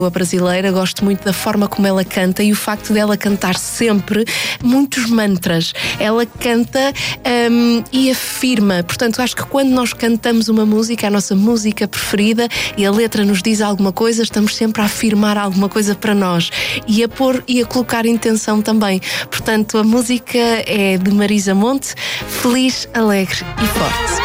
A brasileira, gosto muito da forma como ela canta e o facto dela cantar sempre muitos mantras. Ela canta e afirma. Portanto, acho que quando nós cantamos uma música, a nossa música preferida, e a letra nos diz alguma coisa, estamos sempre a afirmar alguma coisa para nós e a pôr e a colocar intenção também. Portanto, a música é de Marisa Monte, Feliz, Alegre e Forte.